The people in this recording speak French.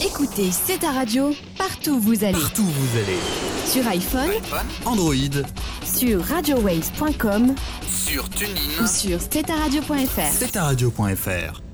Écoutez, c'est ta radio, partout où vous allez. Partout où vous allez. Sur iPhone, Android, sur radiowaves.com, sur TuneIn ou sur steta-radio.fr. steta-radio.fr.